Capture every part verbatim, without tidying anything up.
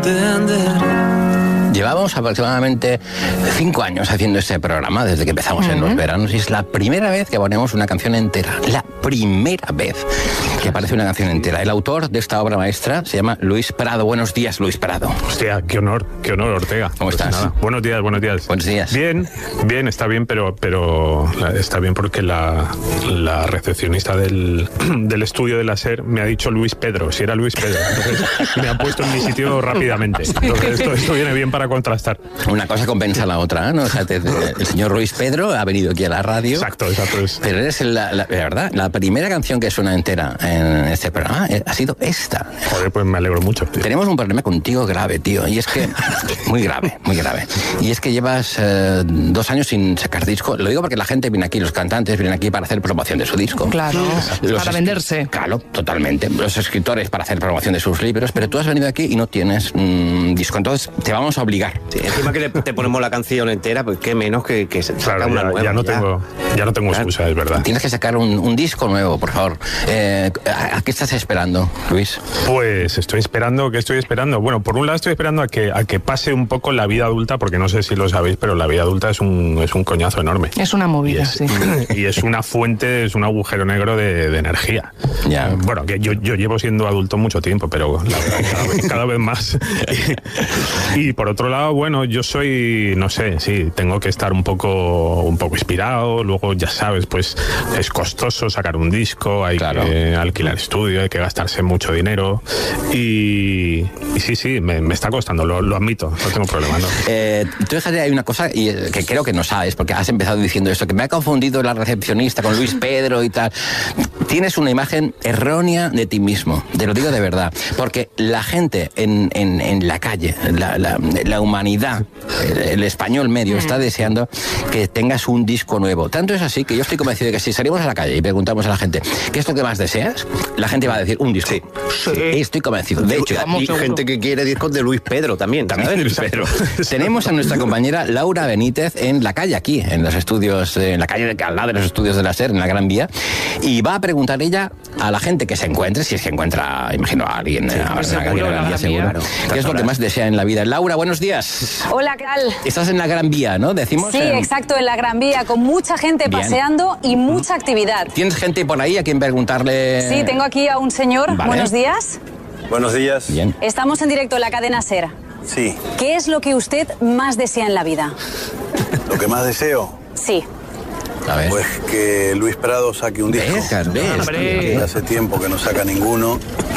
Llevamos aproximadamente cinco años haciendo este programa, desde que empezamos uh-huh. en los veranos, y es la primera vez que ponemos una canción entera. La primera vez que aparece una canción entera. El autor de esta obra maestra se llama Luis Prado. Buenos días, Luis Prado. Hostia, qué honor, qué honor, Ortega. ¿Cómo pues estás? Nada. Buenos días, buenos días. Buenos días. Bien, bien, está bien, pero, pero está bien porque la, la recepcionista del, del estudio de la SER me ha dicho Luis Pedro, si era Luis Pedro. Entonces me ha puesto en mi sitio rápidamente. Entonces esto, esto viene bien para contrastar. Una cosa compensa la otra, ¿no? O sea, te, el señor Luis Pedro ha venido aquí a la radio. Exacto, exacto. Es. Pero eres la, la, la verdad, la primera canción que suena entera en este programa ha sido esta. Joder, pues me alegro mucho, tío. Tenemos un problema contigo grave, tío, y es que muy grave, muy grave. Y es que llevas eh, dos años sin sacar disco. Lo digo porque la gente viene aquí, los cantantes vienen aquí para hacer promoción de su disco. Claro, los para venderse. Claro, totalmente. Los escritores para hacer promoción de sus libros, pero tú has venido aquí y no tienes mmm, disco, entonces te vamos a obligar. Sí, encima que te ponemos la canción entera, pues qué menos que, que sacar claro, una ya, nueva. Ya no ya. tengo, ya no tengo excusa, es verdad. Tienes que sacar un, un disco nuevo, por favor. Eh, ¿a, ¿A qué estás esperando, Luis? Pues estoy esperando, ¿qué estoy esperando? Bueno, por un lado estoy esperando a que, a que pase un poco la vida adulta, porque no sé si lo sabéis, pero la vida adulta es un, es un coñazo enorme. Es una movida, y es, sí. Y es una fuente, es un agujero negro de, de energía. Ya. Bueno, que yo, yo llevo siendo adulto mucho tiempo, pero la verdad, cada, vez, cada vez más. Y, y por otro lado, bueno, yo soy, no sé, sí, tengo que estar un poco, un poco inspirado. Luego, ya sabes, pues es costoso sacar un disco, hay claro. que alquilar estudio, hay que gastarse mucho dinero. Y, y sí, sí, me, me está costando, lo, lo admito, no tengo problema, ¿no? Eh, tú fíjate, hay una cosa y, que creo que no sabes, porque has empezado diciendo esto, que me ha confundido la recepcionista con Luis Pedro y tal. Tienes una imagen errónea de ti mismo, te lo digo de verdad, porque la gente en, en, en la calle, la, la, la humanidad, el, el español medio, mm. está deseando que tengas un disco nuevo. Tanto es así que yo estoy convencido de que si salimos a la calle y preguntamos a la gente ¿qué es lo que más deseas? La gente va a decir un disco. Sí. Sí. Estoy convencido. De hecho, hay gente que quiere discos de Luis Pedro también. También Luis Pedro. Tenemos a nuestra compañera Laura Benítez en la calle, aquí, en los estudios, en la calle al lado de los estudios de la SER, en la Gran Vía, y va a preguntar ella a la gente que se encuentre, si es que encuentra, imagino, a alguien sí, ahora en la calle de la Gran Vía, seguro, claro. ¿Qué es lo que más desea en la vida? Laura, buenos días. Hola, ¿qué tal? Estás en la Gran Vía, ¿no? Decimos. Sí, en... exacto, en la Gran Vía, con mucha gente Bien. paseando y mucha actividad. ¿Tienes gente por ahí a quien preguntarle? Sí, tengo aquí a un señor. Vale. Buenos días. Buenos días. Bien. Estamos en directo en la cadena SER. Sí. ¿Qué es lo que usted más desea en la vida? ¿Lo que más deseo? Sí. A ver. Pues que Luis Prado saque un disco. ¿Ves? ¿Ves? Hace tiempo que no saca ninguno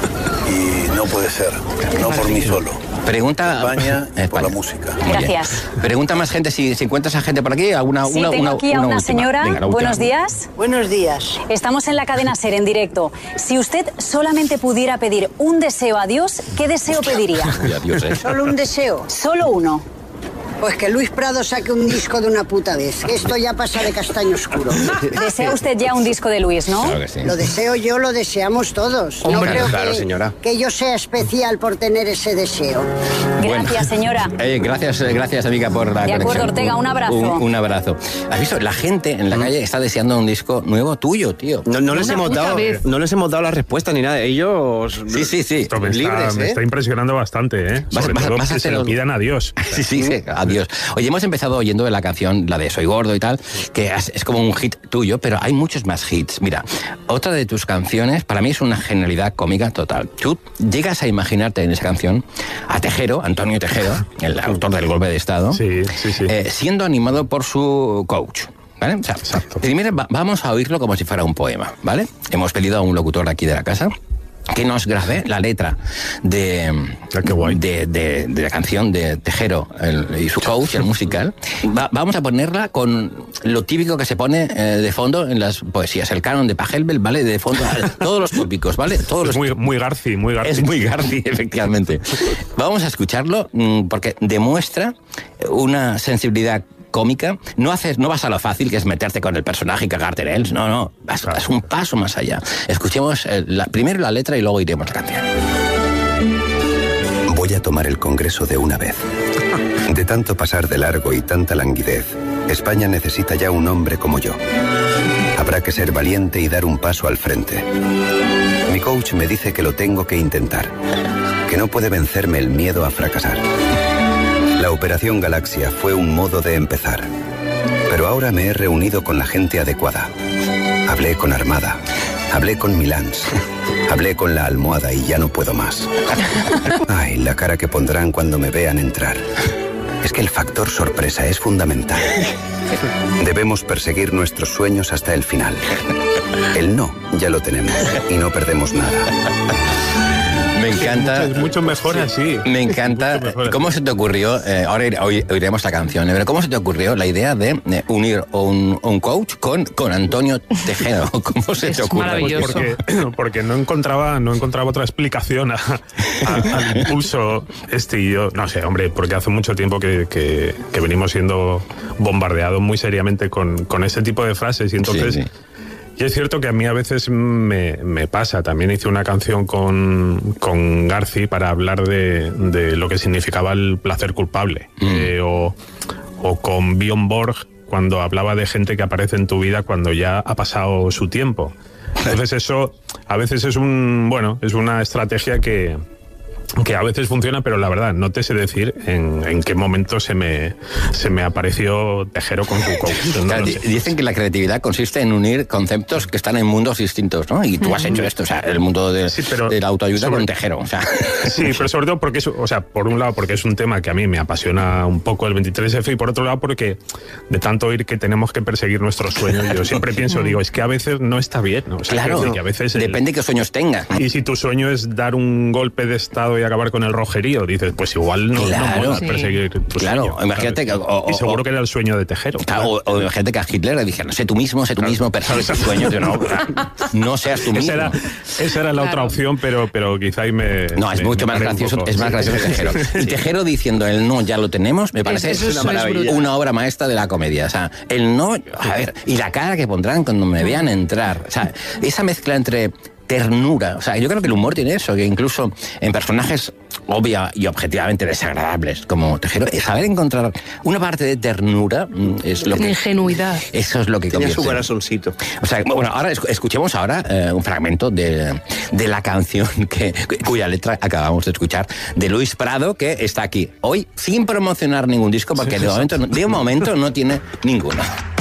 y no puede ser. No por mí solo. Pregunta España, España. por la música. Gracias. Pregunta más gente si, si encuentras a gente por aquí. Alguna, sí, una, tengo una, aquí a una, una, una señora. Venga, Buenos días. Buenos días. Estamos en la cadena SER en directo. Si usted solamente pudiera pedir un deseo a Dios, ¿qué deseo pediría? Dios, ¿eh? Solo un deseo. Solo uno. Pues que Luis Prado saque un disco de una puta vez. Esto ya pasa de castaño oscuro. Desea usted ya un disco de Luis, ¿no? Claro que sí. Lo deseo yo, lo deseamos todos. Hombre, no creo claro, que, señora. que yo sea especial por tener ese deseo. Gracias, bueno, señora. Eh, gracias, gracias, amiga, por la De conexión. acuerdo, Ortega, un abrazo. Un, un abrazo. ¿Has visto? La gente en la calle está deseando un disco nuevo tuyo, tío. No, no, les, hemos dado, no les hemos dado la respuesta ni nada. Ellos... Sí, sí, sí. Esto me, libres, está, ¿eh? me está impresionando bastante, ¿eh? Vas, Sobre vas, todo vas a que se lo pidan a Dios. Sí, sí, sí, adiós. Oye, hemos empezado oyendo la canción, la de Soy Gordo y tal, que es como un hit tuyo, pero hay muchos más hits. Mira, otra de tus canciones, para mí es una genialidad cómica total. Tú llegas a imaginarte en esa canción a Tejero, Antonio Tejero, el autor del golpe de Estado, sí, sí, sí. Eh, siendo animado por su coach. ¿Vale? O sea, primero va, vamos a oírlo como si fuera un poema, ¿vale? Hemos pedido a un locutor de aquí de la casa que nos grabe la letra de, de, de, de la canción de Tejero el, y su coach, el musical. Va, vamos a ponerla con lo típico que se pone eh, de fondo en las poesías, el canon de Pachelbel, ¿vale? De fondo, todos los tópicos, ¿vale? Todos es los... muy, muy Garci, muy Garci. Es muy Garci, efectivamente. Vamos a escucharlo porque demuestra una sensibilidad cómica. No haces, no vas a lo fácil, que es meterte con el personaje y cagarte en él. No, no, vas, claro. vas un paso más allá. Escuchemos eh, la, primero la letra y luego iremos a la canción. Voy a tomar el Congreso de una vez. De tanto pasar de largo y tanta languidez, España necesita ya un hombre como yo. Habrá que ser valiente y dar un paso al frente. Mi coach me dice que lo tengo que intentar. que no puede vencerme el miedo a fracasar. La Operación Galaxia fue un modo de empezar. Pero ahora me he reunido con la gente adecuada. Hablé con Armada, hablé con Milans, hablé con la almohada y ya no puedo más. Ay, la cara que pondrán cuando me vean entrar. Es que el factor sorpresa es fundamental. Debemos perseguir nuestros sueños hasta el final. El no ya lo tenemos y no perdemos nada. Me encanta. Es mucho mejor así. Me encanta. ¿Cómo se te ocurrió? Eh, ahora oir, oiremos la canción, pero ¿cómo se te ocurrió la idea de eh, unir un, un coach con, con Antonio Tejero? ¿Cómo se Es te ocurre? Pues porque, porque no encontraba no encontraba otra explicación a, a, al impulso este y yo. No sé, hombre, porque hace mucho tiempo que, que, que venimos siendo bombardeados muy seriamente con, con ese tipo de frases y entonces... Sí, sí. Y es cierto que a mí a veces me, me pasa. También hice una canción con, con Garci para hablar de, de lo que significaba el placer culpable. Mm. Eh, o, o con Björn Borg cuando hablaba de gente que aparece en tu vida cuando ya ha pasado su tiempo. Entonces eso a veces es un bueno es una estrategia que... que a veces funciona, pero la verdad, no te sé decir en, en qué momento se me, se me apareció Tejero con su coach. No claro, lo sé. Dicen que la creatividad consiste en unir conceptos que están en mundos distintos, ¿no? Y tú has hecho esto, o sea, el mundo de, sí, pero de la autoayuda sobre, con Tejero, o sea. Sí, pero sobre todo porque es, o sea, por un lado porque es un tema que a mí me apasiona un poco el veintitrés efe y por otro lado porque de tanto oír que tenemos que perseguir nuestros sueños, yo siempre pienso, digo, es que a veces no está bien, ¿no? O sea, claro, que a veces el, depende de qué sueños tengas. Y si tu sueño es dar un golpe de estado y acabar con el rojerío, dices, pues igual no, claro, no mola sí. perseguir tu claro, sueño. Imagínate que, o, o, y seguro o, que era el sueño de Tejero. Claro, o, o imagínate que a Hitler le dijeron, sé tú mismo, sé tú claro. mismo, persigue tus sueños, que no, no seas tú mismo. Esa era, esa era la claro. otra opción, pero, pero quizá ahí me... No, es me, mucho me más gracioso, poco, es más sí. gracioso Tejero. Sí. Y Tejero diciendo el no ya lo tenemos, me parece eso, una eso maravilla, es una obra maestra de la comedia. O sea, el no, a ver, y la cara que pondrán cuando me vean entrar. O sea, esa mezcla entre ternura, o sea, yo creo que el humor tiene eso, que incluso en personajes obvia y objetivamente desagradables como Tejero, saber encontrar una parte de ternura es lo que... ingenuidad. Eso es lo que tenía convierte. su corazoncito. O sea, bueno, ahora escuchemos ahora eh, un fragmento de, de la canción que, cuya letra acabamos de escuchar, de Luis Prado, que está aquí hoy sin promocionar ningún disco, porque sí, de momento, de momento no tiene ninguno.